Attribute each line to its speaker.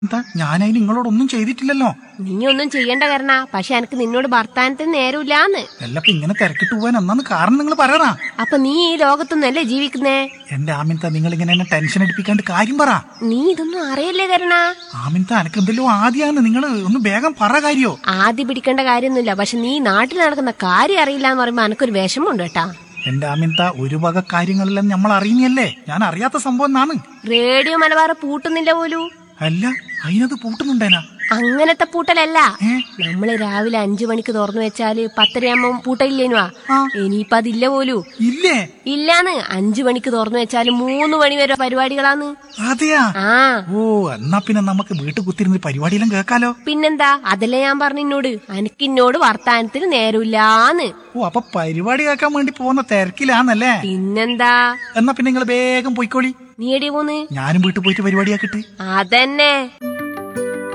Speaker 1: എന്താ ഞാനതിന് നിങ്ങളോടൊന്നും ചെയ്തിട്ടില്ലല്ലോ.
Speaker 2: നീ ഒന്നും ചെയ്യണ്ട കാരണ, പക്ഷെ എനിക്ക് നിന്നോട് വർത്താനത്തിന് നേരമില്ലാന്ന്.
Speaker 1: എല്ലപ്പ ഇങ്ങനെ തിരക്കിട്ട് പോവാൻ എന്നാന്ന് കാരണം നിങ്ങൾ പറയണ.
Speaker 2: അപ്പൊ നീ ഈ ലോകത്തൊന്നല്ലേ ജീവിക്കുന്നേ?
Speaker 1: എന്റെ ആമിൻത, നിങ്ങൾ ഇങ്ങനെ എന്നെ ടെൻഷൻ അടിപ്പിക്കാണ്ട് കാര്യം പറ.
Speaker 2: നീ ഇതൊന്നും അറിയല്ലേ കാരണ?
Speaker 1: ആമിൻത, എനക്ക് എന്തെല്ലോ ആദ്യമാണ്. നിങ്ങൾ ഒന്ന് വേഗം പറ കാര്യോ.
Speaker 2: ആദ്യം പിടിക്കേണ്ട കാര്യമൊന്നുമില്ല, പക്ഷെ നീ നാട്ടിൽ നടക്കുന്ന കാര്യം അറിയില്ല എന്ന് പറയുമ്പോ എനക്കൊരു വിഷമമുണ്ട് കേട്ടാ.
Speaker 1: എന്റെ ആമിൻത, ഒരു വക കാര്യങ്ങളെല്ലാം നമ്മൾ അറിയുന്നല്ലേ, ഞാൻ അറിയാത്ത സംഭവം എന്നാണ്.
Speaker 2: റേഡിയോ മലബാർ പൂട്ടുന്നില്ല പോലും.
Speaker 1: അല്ല, അതിനത് പൂട്ടുന്നുണ്ടേനാ?
Speaker 2: അങ്ങനത്തെ പൂട്ടലല്ല. നമ്മള് രാവിലെ 5 മണിക്ക് തുറന്നു വെച്ചാല് 10:30 പൂട്ടയില്ലേനുവാ. ഇനിയിപ്പൊ അതില്ല പോലൂ.
Speaker 1: ഇല്ലേ?
Speaker 2: ഇല്ലാന്ന്. 5 മണിക്ക് തുറന്നു വെച്ചാല് 3 മണി വരെ പരിപാടികളാന്ന്.
Speaker 1: അതെയാ? ഓ, എന്നാ പിന്നെ നമുക്ക് വീട്ടിൽ കുത്തിരുന്ന് പരിപാടിയെല്ലാം കേൾക്കാലോ.
Speaker 2: പിന്നെന്താ, അതല്ലേ ഞാൻ പറഞ്ഞു എന്നോട്, എനിക്കിന്നോട് വർത്താനത്തിന് നേരമില്ലാന്ന്.
Speaker 1: ഓ, അപ്പൊ പരിപാടി കേൾക്കാൻ വേണ്ടി പോകുന്ന തിരക്കിലാന്നല്ലേ?
Speaker 2: പിന്നെന്താ.
Speaker 1: എന്നാ പിന്നെ നിങ്ങൾ വേഗം പോയിക്കോളി.
Speaker 2: നീ എടി പോന്ന്?
Speaker 1: ഞാനും വീട്ടിൽ പോയിട്ട് പരിപാടിയാക്കിട്ട്.
Speaker 2: അതന്നെ.